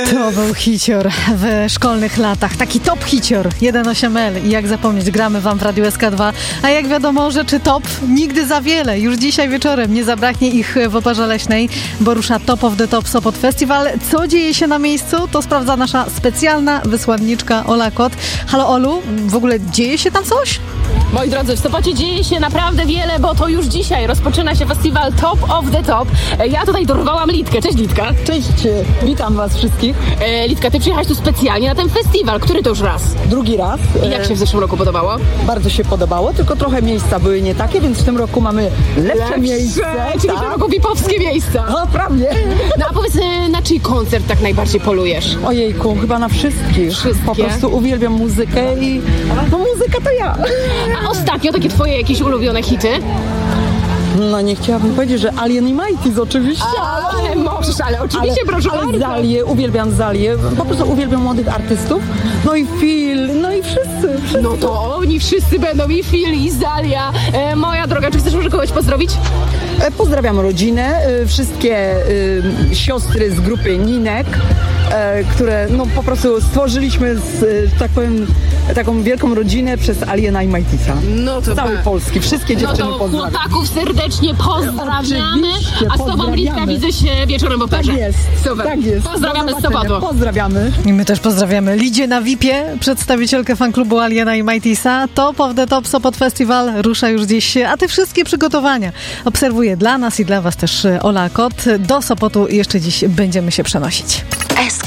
To był hicior w szkolnych latach. Taki top hicior 1.8L. I jak zapomnieć, gramy wam w Radiu SK2. A jak wiadomo, rzeczy top nigdy za wiele. Już dzisiaj wieczorem nie zabraknie ich w Oparze Leśnej, bo rusza Top of the Top Sopot Festival. Co dzieje się na miejscu? To sprawdza nasza specjalna wysłanniczka Ola Kot. Halo Olu, w ogóle dzieje się tam coś? Moi drodzy, w Sopocie dzieje się naprawdę wiele, bo to już dzisiaj rozpoczyna się festiwal Top of the Top. Ja tutaj dorwałam Litkę. Cześć Litka. Cześć, witam was wszystkich. Litka, ty przyjechałaś tu specjalnie na ten festiwal. Który to już raz? Drugi raz. I jak się w zeszłym roku podobało? Bardzo się podobało, tylko trochę miejsca były nie takie, więc w tym roku mamy lepsze miejsce. Czyli w tym roku VIP-owskie miejsca. No, prawie. No a powiedz, na czyj koncert tak najbardziej polujesz? Ojejku, chyba na wszystkich. Wszystkie? Po prostu uwielbiam muzykę i no muzyka to ja. A ostatnio takie twoje jakieś ulubione hity? No nie chciałabym powiedzieć, że Alien i Mighty's oczywiście. Ale możesz, ale oczywiście, proszę ale bardzo. Zalię, uwielbiam Zalię, po prostu uwielbiam młodych artystów. No i Phil, no i wszyscy. No to oni wszyscy będą, i Phil, i Zalia. Moja droga, czy chcesz może kogoś pozdrowić? Pozdrawiam rodzinę, wszystkie siostry z grupy Ninek, które no po prostu stworzyliśmy tak powiem taką wielką rodzinę przez Aliena i Mighty'sa. No to całej Polski, wszystkie dziewczyny no to pozdrawiam. chłopaków serdecznie pozdrawiamy. Oczywiście, A z tobą Litka widzę się wieczorem w Operze. Tak jest. Super. Tak jest. Pozdrawiamy Do z zobaczenia. Sopotu. Pozdrawiamy. I my też pozdrawiamy Lidzie na VIP-ie, przedstawicielkę fanklubu Aliena i Mighty'sa. Top of the Top Sopot Festival rusza już dziś, a te wszystkie przygotowania obserwuje dla nas i dla was też Ola Kot. Do Sopotu jeszcze dziś będziemy się przenosić.